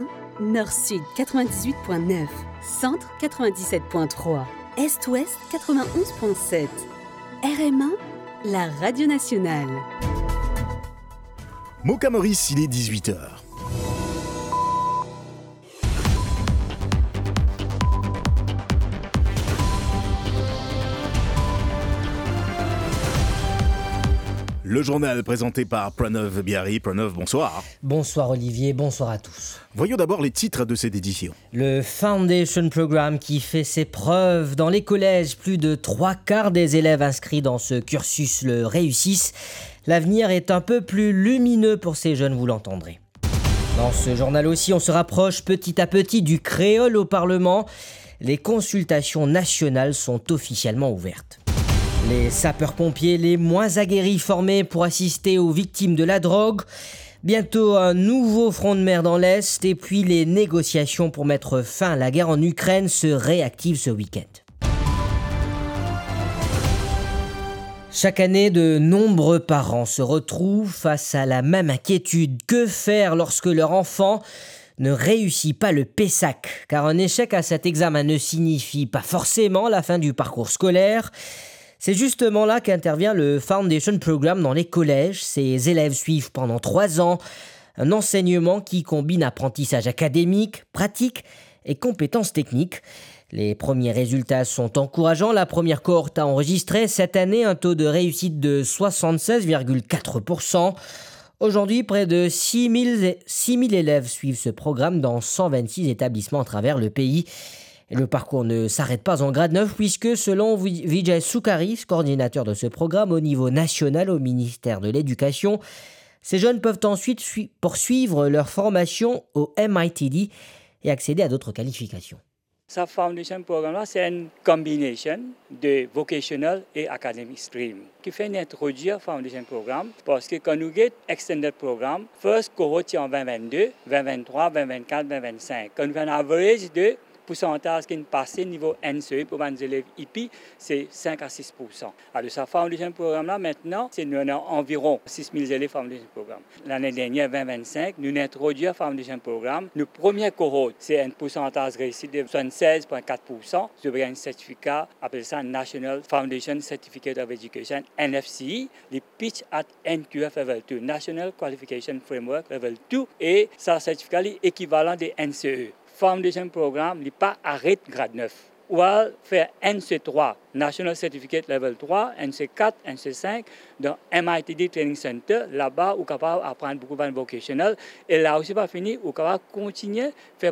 Nord-Sud 98.9, Centre 97.3, Est-Ouest 91.7. RM1, la radio nationale. Moka Maurice, il est 18h. Le journal présenté par Pranav Biari. Pranav, bonsoir. Bonsoir Olivier, bonsoir à tous. Voyons d'abord les titres de cette édition. Le Foundation Programme qui fait ses preuves dans les collèges. Plus de 3/4 des élèves inscrits dans ce cursus le réussissent. L'avenir est un peu plus lumineux pour ces jeunes, vous l'entendrez. Dans ce journal aussi, on se rapproche petit à petit du créole au Parlement. Les consultations nationales sont officiellement ouvertes. Les sapeurs-pompiers les moins aguerris formés pour assister aux victimes de la drogue. Bientôt un nouveau front de mer dans l'Est et puis les négociations pour mettre fin à la guerre en Ukraine se réactivent ce week-end. Chaque année, de nombreux parents se retrouvent face à la même inquiétude. Que faire lorsque leur enfant ne réussit pas le PESAC ? Car un échec à cet examen ne signifie pas forcément la fin du parcours scolaire. C'est justement là qu'intervient le Foundation Programme dans les collèges. Ces élèves suivent pendant 3 ans un enseignement qui combine apprentissage académique, pratique et compétences techniques. Les premiers résultats sont encourageants. La première cohorte a enregistré cette année un taux de réussite de 76,4%. Aujourd'hui, près de 6 000 élèves suivent ce programme dans 126 établissements à travers le pays. Et le parcours ne s'arrête pas en grade 9 puisque selon Vijay Soukaris, coordinateur de ce programme au niveau national au ministère de l'Éducation, ces jeunes peuvent ensuite poursuivre leur formation au MITD et accéder à d'autres qualifications. Ce Foundation Programme, c'est une combinaison de vocational et academic stream qui fait introduire le Foundation Programme parce que quand nous avons Extended Programme, first cohort en 2022, 2023, 2024, 2025. Quand nous avons un average de pourcentage qui est passé niveau NCE pour les élèves IP, c'est 5 à 6%. Alors, ce Foundation Programme-là, maintenant, c'est nous avons environ 6 000 élèves Foundation Programme. L'année dernière, 2025, nous avons introduit le Foundation Programme. Notre première cohorte, c'est un pourcentage réussi de 76,4%. Nous avons un certificat, appelé ça National Foundation Certificate of Education, NFC, le pitch at NQF Level 2, National Qualification Framework Level 2, et ce certificat est équivalent de NCE. Foundation Programme n'est pas arrêt grade 9. Ou faire NC3, National Certificate Level 3, NC4, NC5, dans MITD Training Center. Là-bas, vous êtes capable d'apprendre beaucoup de vocational. Et là aussi, pas fini, vous êtes capable de continuer à faire